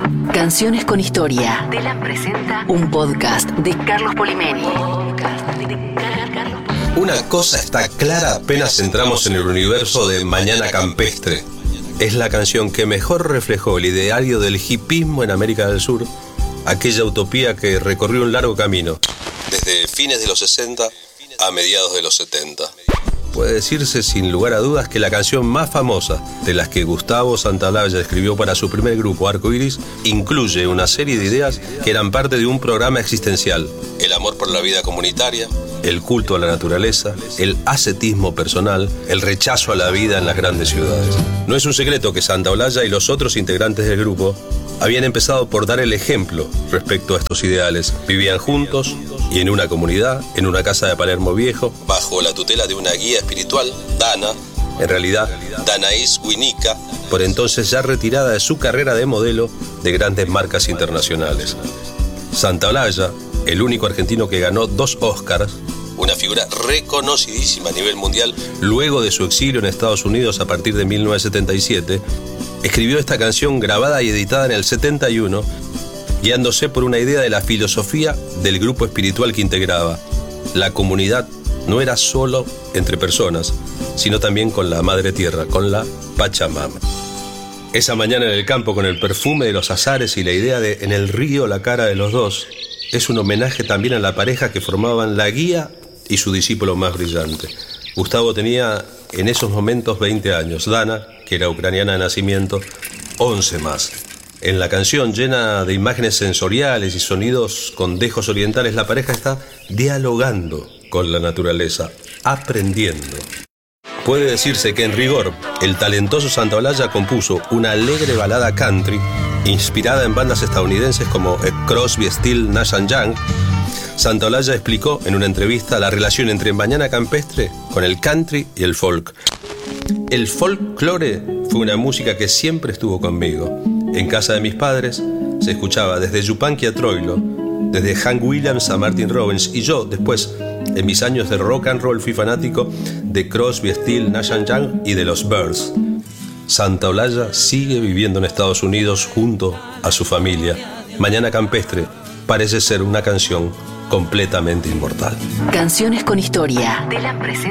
Canciones con historia. Telam presenta un podcast de Carlos Polimeni. Una cosa está clara apenas entramos en el universo de Mañana Campestre. Es la canción que mejor reflejó el ideario del hipismo en América del Sur, aquella utopía que recorrió un largo camino, desde fines de los 60 a mediados de los 70. Puede decirse sin lugar a dudas que la canción más famosa de las que Gustavo Santaolalla escribió para su primer grupo Arco Iris incluye una serie de ideas que eran parte de un programa existencial: el amor por la vida comunitaria, el culto a la naturaleza, el ascetismo personal, el rechazo a la vida en las grandes ciudades. No es un secreto que Santaolalla y los otros integrantes del grupo habían empezado por dar el ejemplo respecto a estos ideales. Vivían juntos y en una comunidad, en una casa de Palermo Viejo, bajo la tutela de una guía espiritual, Dana, en realidad Danaís Winica, por entonces ya retirada de su carrera de modelo de grandes marcas internacionales. Santaolalla, el único argentino que ganó 2 Oscars, una figura reconocidísima a nivel mundial luego de su exilio en Estados Unidos a partir de 1977, escribió esta canción grabada y editada en el 71, guiándose por una idea de la filosofía del grupo espiritual que integraba. La comunidad no era solo entre personas, sino también con la Madre Tierra, con la Pachamama. Esa mañana en el campo, con el perfume de los azares y la idea de en el río la cara de los dos, es un homenaje también a la pareja que formaban la guía y su discípulo más brillante. Gustavo tenía en esos momentos 20 años, Dana, que era ucraniana de nacimiento, 11 más. En la canción, llena de imágenes sensoriales y sonidos con dejos orientales, la pareja está dialogando con la naturaleza, aprendiendo. Puede decirse que en rigor, el talentoso Santaolalla compuso una alegre balada country inspirada en bandas estadounidenses como Crosby, Stills, Nash & Young. Santaolalla explicó en una entrevista la relación entre Mañana Campestre con el country y el folk. El folklore fue una música que siempre estuvo conmigo. En casa de mis padres se escuchaba desde Yupanqui a Troilo, desde Hank Williams a Martin Robbins, y yo después, en mis años de rock and roll, fui fanático de Crosby, Stills, Nash & Young y de los Byrds. Santaolalla sigue viviendo en Estados Unidos junto a su familia. Mañana Campestre parece ser una canción completamente inmortal. Canciones con historia. Telam presenta